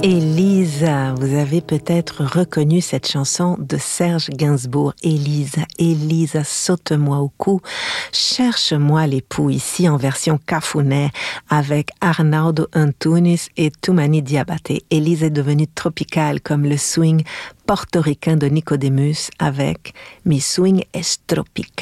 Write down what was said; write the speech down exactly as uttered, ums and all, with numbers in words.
Elisa, vous avez peut-être reconnu cette chanson de Serge Gainsbourg. Elisa, Elisa, saute-moi au cou, cherche-moi l'époux, ici en version cafuné avec Arnaldo Antunes et Toumani Diabaté. Elisa est devenue tropicale comme le swing portoricain de Nicodemus avec Mi swing es tropical.